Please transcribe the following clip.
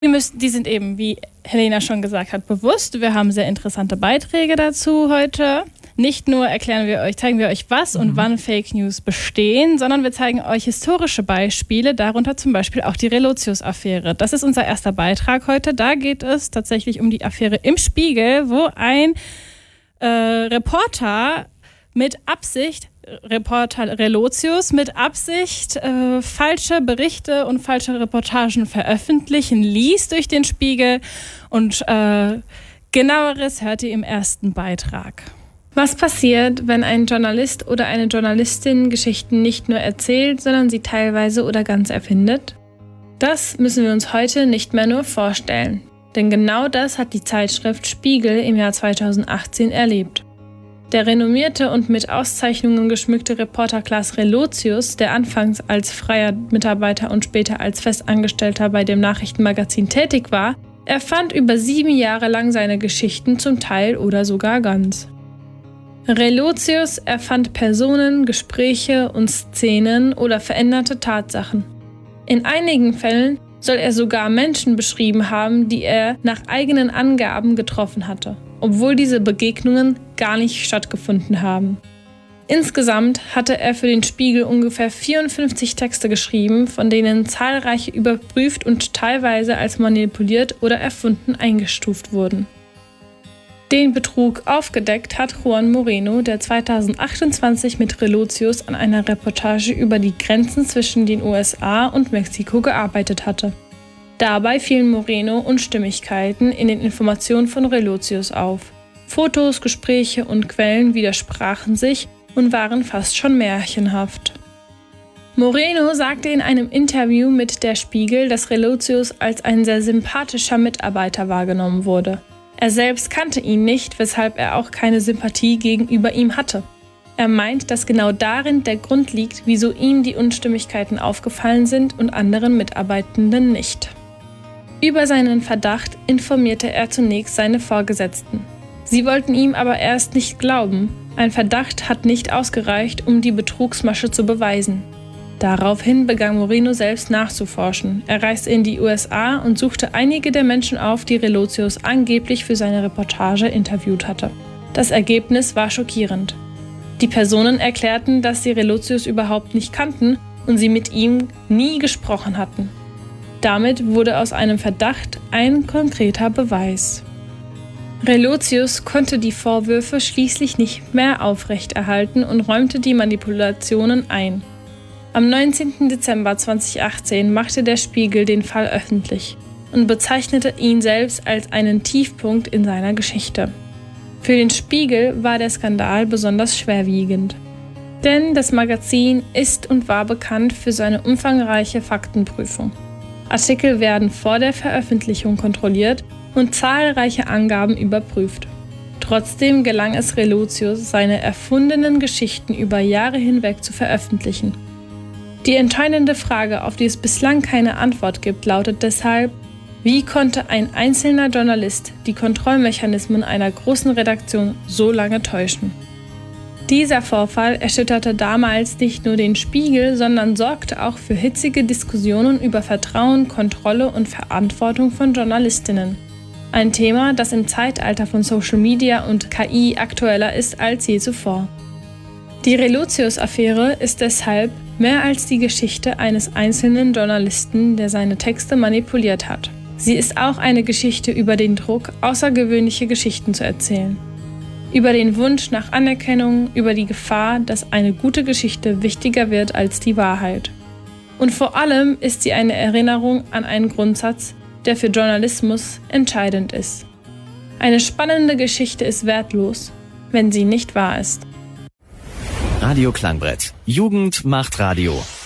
Die sind eben, wie Helena schon gesagt hat, bewusst. Wir haben sehr interessante Beiträge dazu heute. Nicht nur zeigen wir euch, was und wann Fake News bestehen, sondern wir zeigen euch historische Beispiele, darunter zum Beispiel auch die Relotius-Affäre. Das ist unser erster Beitrag heute. Da geht es tatsächlich um die Affäre im Spiegel, wo ein Reporter Relotius mit Absicht falsche Berichte und falsche Reportagen veröffentlichen ließ durch den Spiegel. Und genaueres hört ihr im ersten Beitrag. Was passiert, wenn ein Journalist oder eine Journalistin Geschichten nicht nur erzählt, sondern sie teilweise oder ganz erfindet? Das müssen wir uns heute nicht mehr nur vorstellen. Denn genau das hat die Zeitschrift Spiegel im Jahr 2018 erlebt. Der renommierte und mit Auszeichnungen geschmückte Reporter Klaas Relotius, der anfangs als freier Mitarbeiter und später als Festangestellter bei dem Nachrichtenmagazin tätig war, erfand über 7 Jahre lang seine Geschichten zum Teil oder sogar ganz. Relotius erfand Personen, Gespräche und Szenen oder veränderte Tatsachen. In einigen Fällen soll er sogar Menschen beschrieben haben, die er nach eigenen Angaben getroffen hatte, obwohl diese Begegnungen gar nicht stattgefunden haben. Insgesamt hatte er für den Spiegel ungefähr 54 Texte geschrieben, von denen zahlreiche überprüft und teilweise als manipuliert oder erfunden eingestuft wurden. Den Betrug aufgedeckt hat Juan Moreno, der 2028 mit Relotius an einer Reportage über die Grenzen zwischen den USA und Mexiko gearbeitet hatte. Dabei fielen Moreno Unstimmigkeiten in den Informationen von Relotius auf. Fotos, Gespräche und Quellen widersprachen sich und waren fast schon märchenhaft. Moreno sagte in einem Interview mit der Spiegel, dass Relotius als ein sehr sympathischer Mitarbeiter wahrgenommen wurde. Er selbst kannte ihn nicht, weshalb er auch keine Sympathie gegenüber ihm hatte. Er meint, dass genau darin der Grund liegt, wieso ihm die Unstimmigkeiten aufgefallen sind und anderen Mitarbeitenden nicht. Über seinen Verdacht informierte er zunächst seine Vorgesetzten. Sie wollten ihm aber erst nicht glauben. Ein Verdacht hat nicht ausgereicht, um die Betrugsmasche zu beweisen. Daraufhin begann Moreno selbst nachzuforschen. Er reiste in die USA und suchte einige der Menschen auf, die Relotius angeblich für seine Reportage interviewt hatte. Das Ergebnis war schockierend. Die Personen erklärten, dass sie Relotius überhaupt nicht kannten und sie mit ihm nie gesprochen hatten. Damit wurde aus einem Verdacht ein konkreter Beweis. Relotius konnte die Vorwürfe schließlich nicht mehr aufrechterhalten und räumte die Manipulationen ein. Am 19. Dezember 2018 machte der Spiegel den Fall öffentlich und bezeichnete ihn selbst als einen Tiefpunkt in seiner Geschichte. Für den Spiegel war der Skandal besonders schwerwiegend. Denn das Magazin ist und war bekannt für seine umfangreiche Faktenprüfung. Artikel werden vor der Veröffentlichung kontrolliert und zahlreiche Angaben überprüft. Trotzdem gelang es Relotius, seine erfundenen Geschichten über Jahre hinweg zu veröffentlichen. Die entscheidende Frage, auf die es bislang keine Antwort gibt, lautet deshalb: Wie konnte ein einzelner Journalist die Kontrollmechanismen einer großen Redaktion so lange täuschen? Dieser Vorfall erschütterte damals nicht nur den Spiegel, sondern sorgte auch für hitzige Diskussionen über Vertrauen, Kontrolle und Verantwortung von Journalistinnen. Ein Thema, das im Zeitalter von Social Media und KI aktueller ist als je zuvor. Die Relotius-Affäre ist deshalb mehr als die Geschichte eines einzelnen Journalisten, der seine Texte manipuliert hat. Sie ist auch eine Geschichte über den Druck, außergewöhnliche Geschichten zu erzählen. Über den Wunsch nach Anerkennung, über die Gefahr, dass eine gute Geschichte wichtiger wird als die Wahrheit. Und vor allem ist sie eine Erinnerung an einen Grundsatz, der für Journalismus entscheidend ist. Eine spannende Geschichte ist wertlos, wenn sie nicht wahr ist. Radio Klangbrett. Jugend macht Radio.